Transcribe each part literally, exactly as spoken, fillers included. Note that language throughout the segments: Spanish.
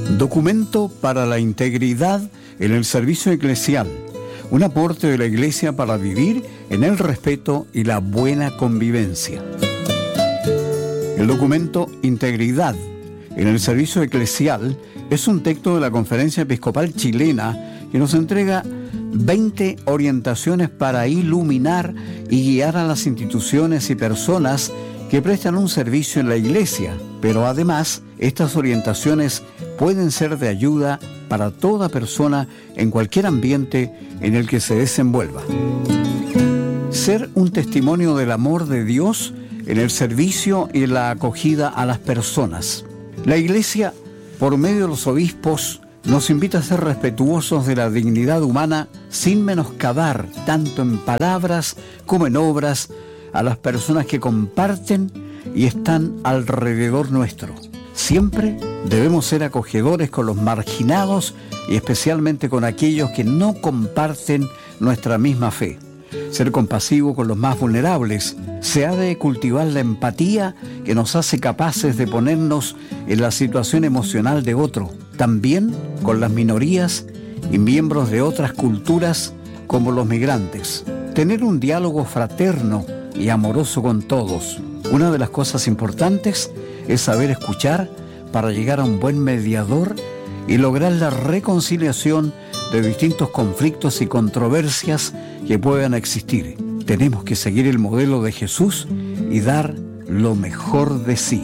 Documento para la integridad en el servicio eclesial. Un aporte de la Iglesia para vivir en el respeto y la buena convivencia. El documento Integridad en el servicio eclesial es un texto de la Conferencia Episcopal Chilena que nos entrega veinte orientaciones para iluminar y guiar a las instituciones y personas que prestan un servicio en la Iglesia, pero además estas orientaciones pueden ser de ayuda para toda persona en cualquier ambiente en el que se desenvuelva. Ser un testimonio del amor de Dios en el servicio y la acogida a las personas. La Iglesia, por medio de los obispos, nos invita a ser respetuosos de la dignidad humana sin menoscabar, tanto en palabras como en obras, a las personas que comparten y están alrededor nuestro. Siempre debemos ser acogedores con los marginados y especialmente con aquellos que no comparten nuestra misma fe. Ser compasivo con los más vulnerables. Se ha de cultivar la empatía que nos hace capaces de ponernos en la situación emocional de otro. También con las minorías y miembros de otras culturas como los migrantes. Tener un diálogo fraterno y amoroso con todos. Una de las cosas importantes es saber escuchar para llegar a un buen mediador y lograr la reconciliación de distintos conflictos y controversias que puedan existir. Tenemos que seguir el modelo de Jesús y dar lo mejor de sí.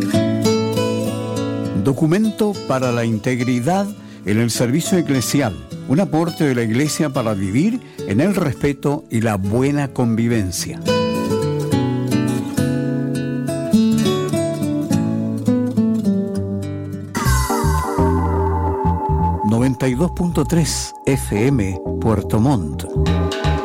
Documento para la integridad en el servicio eclesial. Un aporte de la Iglesia para vivir en el respeto y la buena convivencia. noventa y dos punto tres F M Puerto Montt.